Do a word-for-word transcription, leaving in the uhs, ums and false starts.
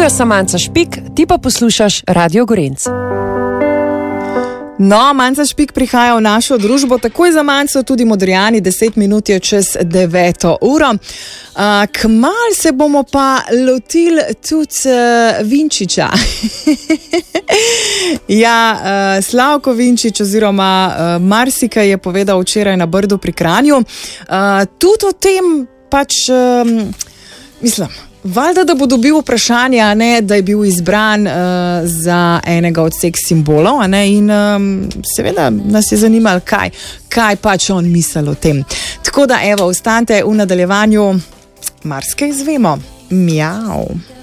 Živijo Samanca Špik, ti pa poslušaš Radio Gorenc. No, Manca Špik prihaja v našo družbo, takoj za Manco tudi Modrijani, deset minut je čez deveto uro. Uh, kmalu se bomo pa lotili tudi uh, Vinčiča. ja, uh, Slavko Vinčič oziroma uh, marsikaj je povedal včeraj na Brdu pri Kranju. Uh, tudi o tem pač, um, mislim, valjda, da bo dobil vprašanje, ne, da je bil izbran uh, za enega od seks simbolov, ne, in um, seveda nas je zanimalo, kaj, kaj pač on misli o tem. Tako da, evo, ostanite v nadaljevanju, marsikaj izvemo. Mjav.